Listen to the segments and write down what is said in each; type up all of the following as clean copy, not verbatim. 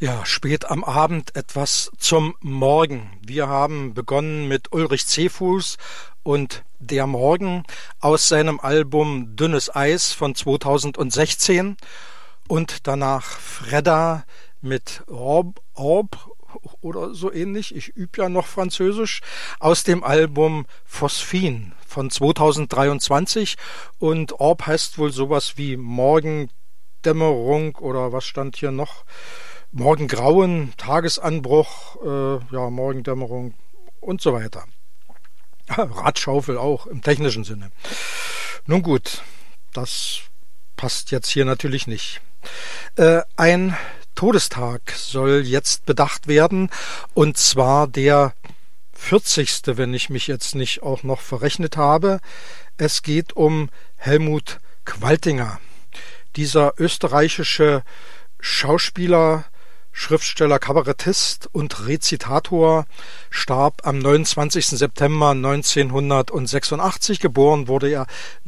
Ja, spät am Abend etwas zum Morgen. Wir haben begonnen mit Ulrich Zefus und Der Morgen aus seinem Album Dünnes Eis von 2016 und danach Fredda mit Orb oder so ähnlich. Ich übe ja noch Französisch aus dem Album Phosphin von 2023 und Orb heißt wohl sowas wie Morgendämmerung oder was stand hier noch? Morgengrauen, Tagesanbruch, Morgendämmerung und so weiter. Radschaufel auch im technischen Sinne. Nun gut, das passt jetzt hier natürlich nicht. Ein Todestag soll jetzt bedacht werden, und zwar der 40., wenn ich mich jetzt nicht auch noch verrechnet habe. Es geht um Helmut Qualtinger. Dieser österreichische Schauspieler, Schriftsteller, Kabarettist und Rezitator starb am 29. September 1986. Geboren wurde er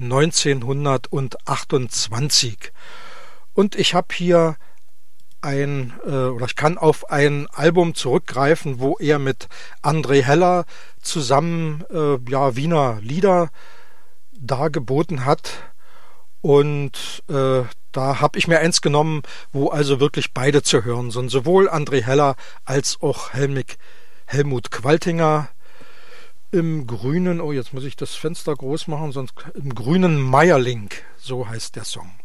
1928. Und ich habe hier ich kann auf ein Album zurückgreifen, wo er mit André Heller zusammen Wiener Lieder dargeboten hat. Und da habe ich mir eins genommen, wo also wirklich beide zu hören sind. Sowohl André Heller als auch Helmut Qualtinger im grünen, jetzt muss ich das Fenster groß machen, sonst im grünen Meierling, so heißt der Song.